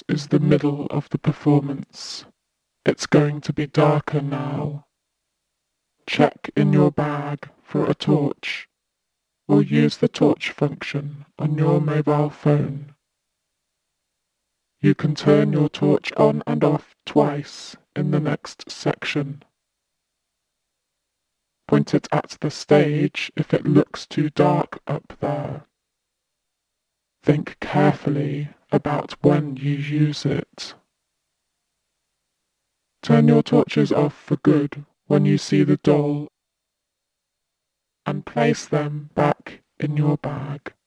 This is the middle of the performance. It's going to be darker now. Check in your bag for a torch, or use the torch function on your mobile phone. You can turn your torch on and off twice in the next section. Point it at the stage if it looks too dark up there. Think carefully about when you use it. Turn your torches off for good when you see the doll and place them back in your bag.